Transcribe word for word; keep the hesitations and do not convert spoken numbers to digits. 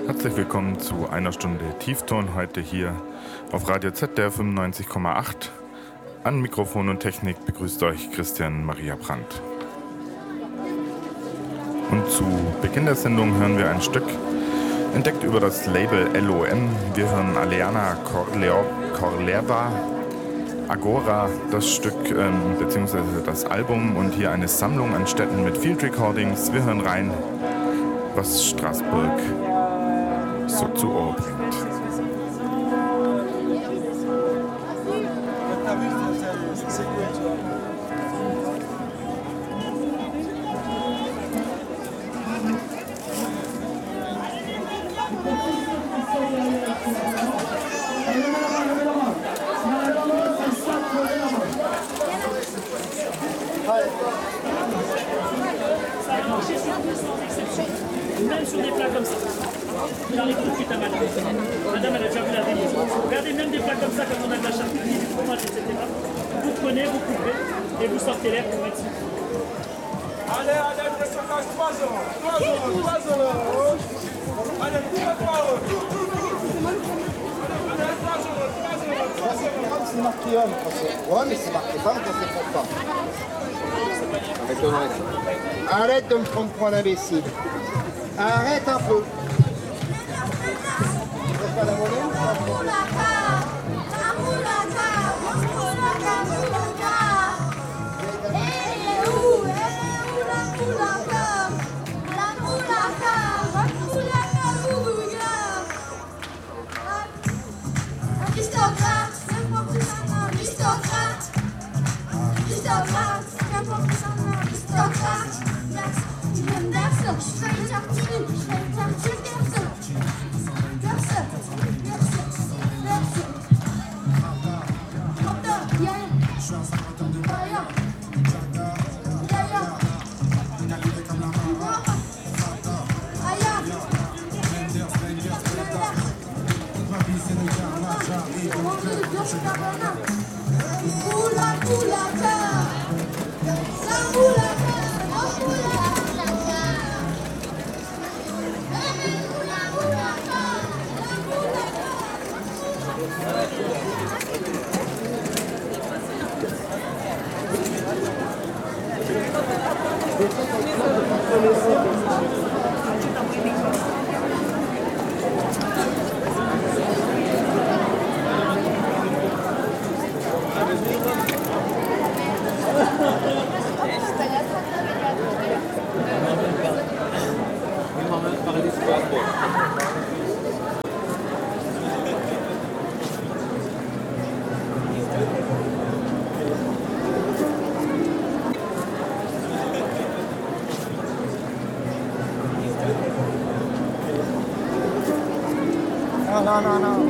Herzlich willkommen zu einer Stunde Tiefton heute hier auf Radio Z D R fünfundneunzig Komma acht. An Mikrofon und Technik begrüßt euch Christian Maria Brandt. Und zu Beginn der Sendung hören wir ein Stück, entdeckt über das Label L O M. Wir hören Aleana Korlewa, Agora, das Stück ähm, bzw. das Album und hier eine Sammlung an Städten mit Field Recordings. Wir hören rein, was Straßburg so zu Ohr bringt. Même sur des plats comme ça. Il arrive tout de suite à madame. Madame, elle a déjà vu la délice. Regardez même des plats comme ça, comme on a de la charcuterie, du fromage, et cetera. Vous prenez, vous coupez, et vous sortez l'air pour mettre ici. Allez, allez, le stockage, trois euros. trois euros, trois euros. Allez, trois euros. C'est marqué homme quand c'est. Ouais, mais c'est marqué femme quand c'est pour pas. Arrête de me Arrête de me prendre pour un imbécile. Arrête un peu. Tu veux pas la monnaie? No, no, no, no.